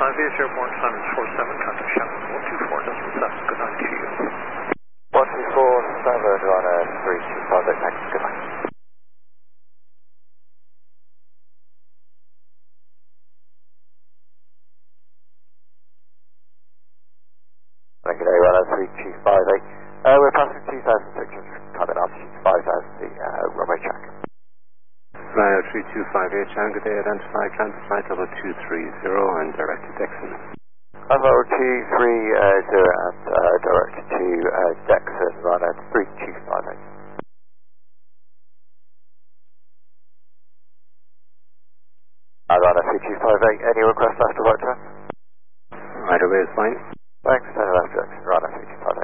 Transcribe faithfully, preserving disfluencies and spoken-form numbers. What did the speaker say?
Uh, Vietjet Airborne Simon four seven, contact Shannon one two four, decimal seven, good night to you. one two four seven, runner three two five eight, thanks, good night. Good day, runner three two five eight. Uh, we're passing two thousand six hundred, coming altitude five thousand feet, uh, runway check. Flyer three two five eight, Shannon, good day, identify, cancel flight level two three zero and direct to Dixon. Level two three zero and uh, direct to uh, Dixon, runner three two five eight. Uh, runner three two five eight, any request after work time? Right away is fine.